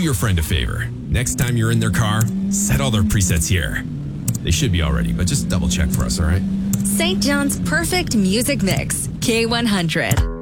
your friend a favor. Next time you're in their car, set all their presets here. They should be all ready, but just double check for us, all right? St. John's perfect music mix, K100.